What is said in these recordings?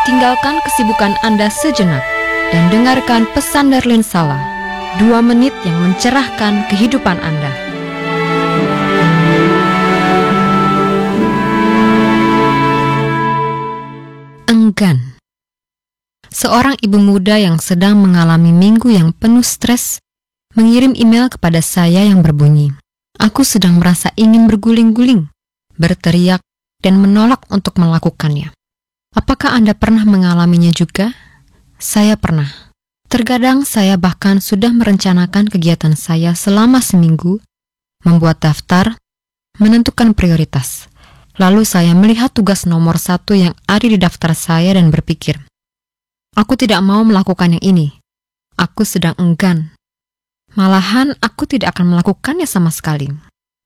Tinggalkan kesibukan Anda sejenak dan dengarkan pesan Darlene Sala, 2 menit yang mencerahkan kehidupan Anda. Enggan. Seorang ibu muda yang sedang mengalami minggu yang penuh stres mengirim email kepada saya yang berbunyi, "Aku sedang merasa ingin berguling-guling, berteriak, dan menolak untuk melakukannya." Apakah Anda pernah mengalaminya juga? Saya pernah. Terkadang saya bahkan sudah merencanakan kegiatan saya selama seminggu, membuat daftar, menentukan prioritas. Lalu saya melihat tugas nomor 1 yang ada di daftar saya dan berpikir, aku tidak mau melakukan yang ini. Aku sedang enggan. Malahan aku tidak akan melakukannya sama sekali.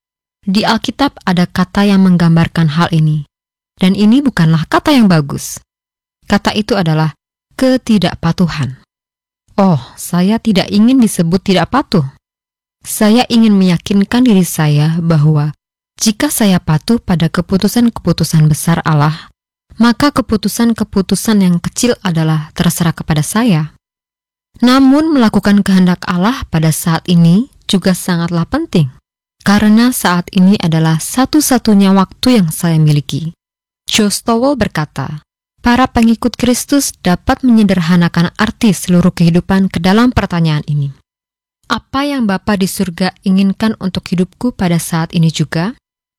Di Alkitab ada kata yang menggambarkan hal ini. Dan ini bukanlah kata yang bagus. Kata itu adalah ketidakpatuhan. Oh, saya tidak ingin disebut tidak patuh. Saya ingin meyakinkan diri saya bahwa jika saya patuh pada keputusan-keputusan besar Allah, maka keputusan-keputusan yang kecil adalah terserah kepada saya. Namun melakukan kehendak Allah pada saat ini juga sangatlah penting, karena saat ini adalah satu-satunya waktu yang saya miliki. Joe Stowell berkata, para pengikut Kristus dapat menyederhanakan arti seluruh kehidupan ke dalam pertanyaan ini. Apa yang Bapa di surga inginkan untuk hidupku pada saat ini juga?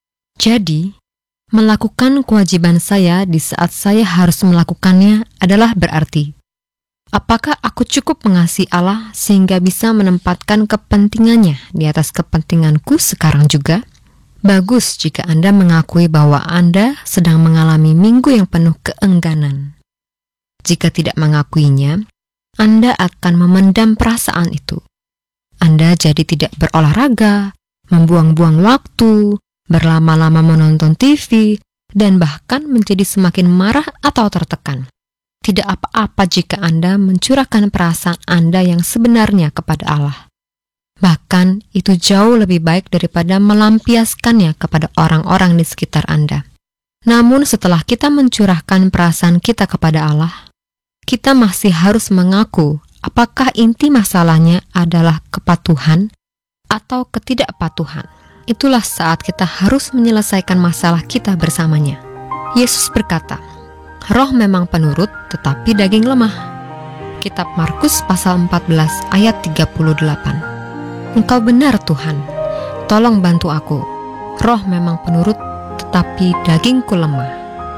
Jadi, melakukan kewajiban saya di saat saya harus melakukannya adalah berarti, apakah aku cukup mengasihi Allah sehingga bisa menempatkan kepentingannya di atas kepentinganku sekarang juga? Bagus jika Anda mengakui bahwa Anda sedang mengalami minggu yang penuh keengganan. Jika tidak mengakuinya, Anda akan memendam perasaan itu. Anda jadi tidak berolahraga, membuang-buang waktu, berlama-lama menonton TV, dan bahkan menjadi semakin marah atau tertekan. Tidak apa-apa jika Anda mencurahkan perasaan Anda yang sebenarnya kepada Allah. Bahkan itu jauh lebih baik daripada melampiaskannya kepada orang-orang di sekitar Anda. Namun setelah kita mencurahkan perasaan kita kepada Allah, kita masih harus mengaku apakah inti masalahnya adalah kepatuhan atau ketidakpatuhan. Itulah saat kita harus menyelesaikan masalah kita bersamanya. Yesus berkata, "Roh memang penurut, tetapi daging lemah." Kitab Markus pasal 14 ayat 38. Engkau benar Tuhan, tolong bantu aku. Roh memang penurut, tetapi dagingku lemah.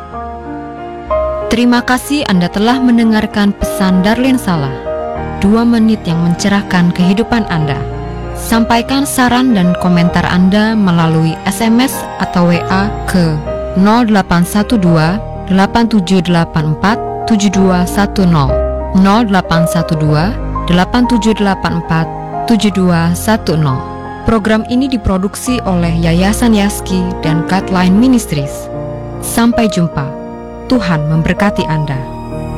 Terima kasih Anda telah mendengarkan pesan Darlene Sala, 2 menit yang mencerahkan kehidupan Anda. Sampaikan saran dan komentar Anda melalui SMS atau WA ke 0812 8784 7210 0812 8784 7210. Program ini diproduksi oleh Yayasan Yaski dan Guideline Ministries. Sampai jumpa. Tuhan memberkati Anda.